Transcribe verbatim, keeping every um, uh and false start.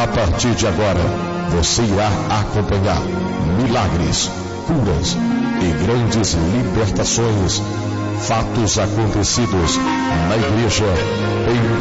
partir de agora, você irá acompanhar milagres, curas e grandes libertações, fatos acontecidos na igreja em